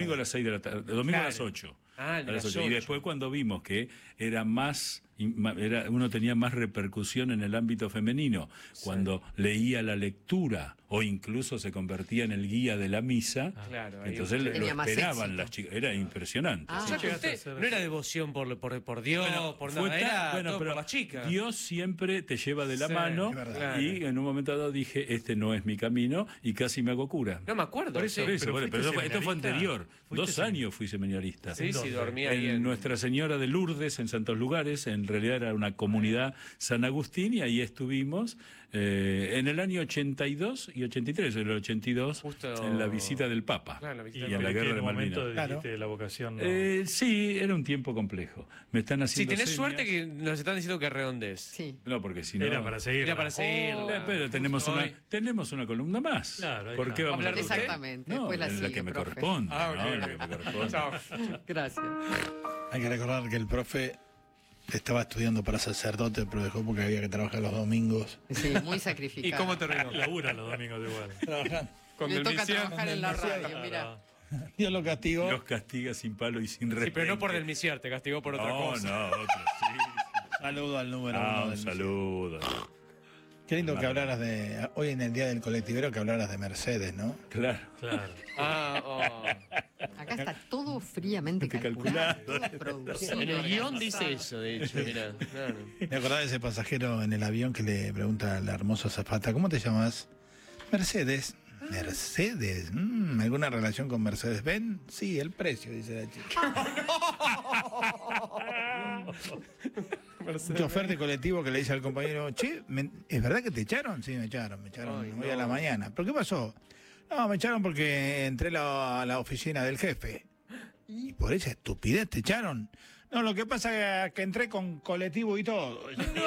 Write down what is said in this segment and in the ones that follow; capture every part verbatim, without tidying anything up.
domingo a las seis de la tarde, domingo Claro. a las ocho. Ah, el de A las las ocho. Y ocho. después cuando vimos que era más, era, uno tenía más repercusión en el ámbito femenino, cuando leía la lectura o incluso se convertía en el guía de la misa, Claro, ahí entonces usted- lo Tenía más esperaban éxito. las chicas, era impresionante. Ah. O sea que llegaste a usted hacer no era eso. devoción por, por, por Dios, Bueno, por fue nada, tan- era bueno, todo pero por las chicas. Dios siempre te lleva de la Sí, mano es verdad. y en un momento dado dije, este no es mi camino y casi me hago cura. No me acuerdo. Por eso- sí. Por eso, pero bueno, fuiste pero eso fue- esto fue seminarista. anterior. Fuiste Dos semin- años fui seminarista. Sí, sí, ¿Dónde? dormía ahí En en... Nuestra Señora de Lourdes, en Santos Lugares, en realidad era una comunidad San Agustín, y ahí estuvimos eh, en el año ochenta y dos y ochenta y tres, en el ochenta y dos, Justo- en la visita del Papa Claro, la visita y del en la Papa. guerra en de un momento Malvinas. dijiste la vocación. No. Eh, sí, era un tiempo complejo. Me están Si haciendo tenés señas. suerte que nos están diciendo que redondees. Sí. No, porque si no... Era para seguir. Era para seguirla. Eh, pero tenemos Hoy- una, tenemos una columna más. Claro, ahí ¿Por está. qué vamos ¿Hablar a de usted? Exactamente. No, Después la en sigue, la que me profe. corresponde. Ah, ok. ¿no? En la que me corresponde. Chao. Gracias. Hay que recordar que el profe estaba estudiando para sacerdote, pero dejó porque había que trabajar los domingos. Sí, muy sacrificado. ¿Y cómo terminó? Labura los domingos igual. Trabajando. Con Le toca Delmisión. trabajar en la radio, Claro. mira. Dios lo castigó. Los castiga sin palo y sin respeto. Sí, pero no por Delmisier, te castigó por otra no, cosa. No, otro, sí. Saludo al número Ah, uno un del saludo. Qué lindo que hablaras de. Hoy en el día del colectivero que hablaras de Mercedes, ¿no? Claro. Claro. Ah, oh. Acá está todo fríamente Te calculado, calculado. todo producido. En el guión organizado. dice eso, de hecho, mira. Claro. ¿Te acordás de ese pasajero en el avión que le pregunta a la hermosa azafata, ¿cómo te llamas? Mercedes. Mercedes. Mm, ¿Alguna relación con Mercedes Benz? Sí, el precio, dice la chica. Un chofer de colectivo que le dice al compañero, che, ¿me- ¿es verdad que te echaron? Sí, me echaron, me echaron Ay, hoy no. a la mañana. ¿Pero qué pasó? No, me echaron porque entré la- a la oficina del jefe. ¿Y por esa estupidez te echaron? No, lo que pasa es que entré con colectivo y todo.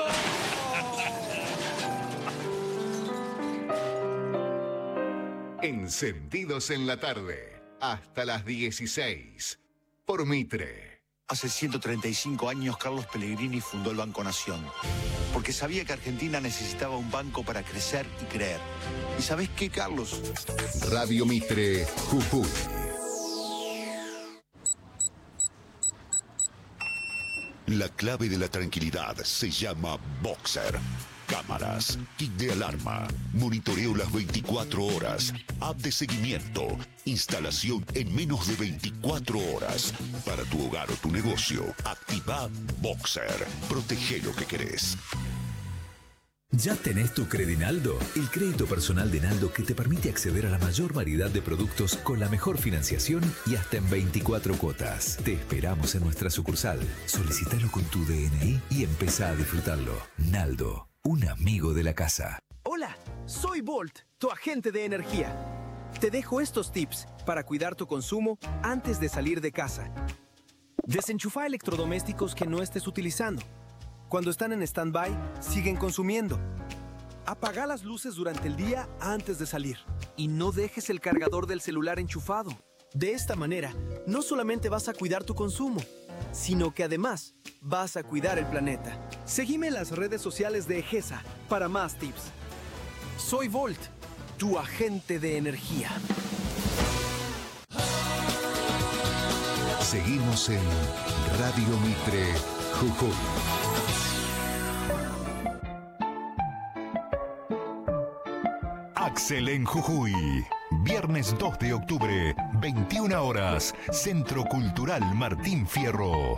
Encendidos en la tarde, hasta las dieciséis, por Mitre. Hace ciento treinta y cinco años Carlos Pellegrini fundó el Banco Nación, porque sabía que Argentina necesitaba un banco para crecer y creer. ¿Y sabés qué, Carlos? Radio Mitre, Jujuy. La clave de la tranquilidad se llama Boxer. Cámaras, kit de alarma, monitoreo las veinticuatro horas, app de seguimiento, instalación en menos de veinticuatro horas. Para tu hogar o tu negocio, activa Boxer. Protege lo que querés. ¿Ya tenés tu Credinaldo? El crédito personal de Naldo que te permite acceder a la mayor variedad de productos con la mejor financiación y hasta en veinticuatro cuotas. Te esperamos en nuestra sucursal. Solicítalo con tu D N I y empezá a disfrutarlo. Naldo, un amigo de la casa. Hola, soy Volt, tu agente de energía. Te dejo estos tips para cuidar tu consumo antes de salir de casa. Desenchufa electrodomésticos que no estés utilizando. Cuando están en stand-by, siguen consumiendo. Apaga las luces durante el día antes de salir. Y no dejes el cargador del celular enchufado. De esta manera, no solamente vas a cuidar tu consumo, sino que además vas a cuidar el planeta. Seguime en las redes sociales de EGESA para más tips. Soy Volt, tu agente de energía. Seguimos en Radio Mitre, Jujuy. Axel en Jujuy. Viernes dos de octubre, veintiuna horas, Centro Cultural Martín Fierro.